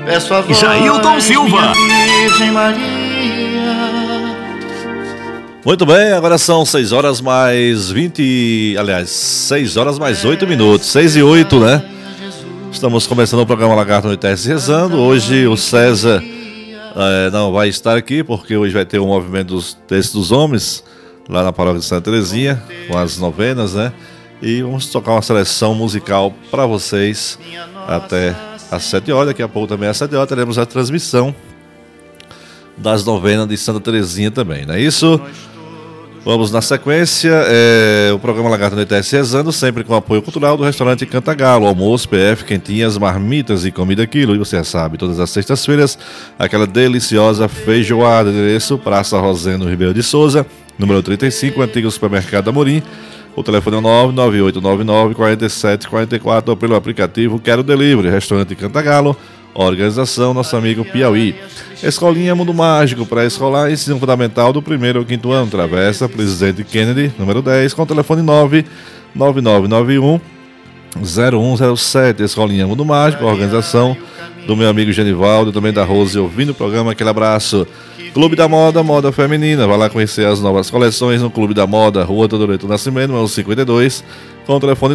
Peço a voz, Jailton Silva. Virgem Maria. Muito bem, agora são 6 horas mais 6 horas mais 8 minutos, 6 e 8, né? Estamos começando o programa Lagarto Anoitece Rezando. Hoje o César não vai estar aqui, porque hoje vai ter um movimento dos homens, lá na paróquia de Santa Terezinha, com as novenas, né? E vamos tocar uma seleção musical para vocês até às 7 horas. Daqui a pouco também às 7 horas teremos a transmissão das novenas de Santa Terezinha também, não é isso? Vamos na sequência, o programa Lagarto Anoitece Rezando, sempre com apoio cultural do restaurante Cantagalo, almoço, PF, quentinhas, marmitas e comida quilo. E você já sabe, todas as sextas-feiras, aquela deliciosa feijoada, endereço Praça Rosendo Ribeiro de Souza, número 35, antigo supermercado Amorim. O telefone é 99899-4744 ou pelo aplicativo Quero Delivery, restaurante Cantagalo. Organização Nosso Amigo Piauí. Escolinha Mundo Mágico, pré-escolar, ensino fundamental do 1º ao 5º ano, Travessa Presidente Kennedy, número 10, com o telefone 99991-0107. Escolinha Mundo Mágico, organização do meu amigo Genivaldo, também da Rose, ouvindo o programa, aquele abraço. Clube da Moda, moda feminina, vai lá conhecer as novas coleções no Clube da Moda, Rua Teodoreto Nascimento, número 52, com o telefone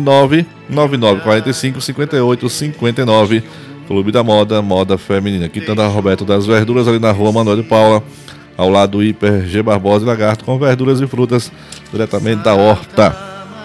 99945-5859. Clube da Moda, moda feminina. Quitanda Roberto das Verduras, ali na rua Manuel de Paula, ao lado do Hiper G Barbosa e Lagarto, com verduras e frutas diretamente da horta.